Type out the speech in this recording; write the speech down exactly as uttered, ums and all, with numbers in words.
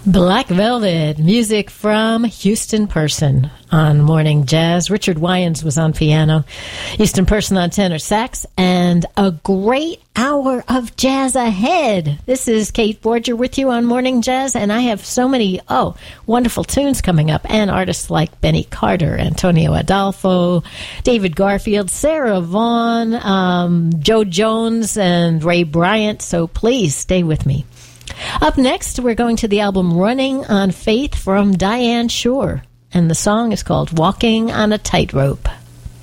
Black Velvet, music from Houston Person on Morning Jazz. Richard Wyans was on piano, Houston Person on tenor sax, and a great hour of jazz ahead. This is Kate Borger with you on Morning Jazz, and I have so many, oh, wonderful tunes coming up, and artists like Benny Carter, Antonio Adolfo, David Garfield, Sarah Vaughan, um, Joe Jones, and Ray Bryant, so please stay with me. Up next, we're going to the album Running on Faith from Diane Shore, and the song is called Walking on a Tightrope.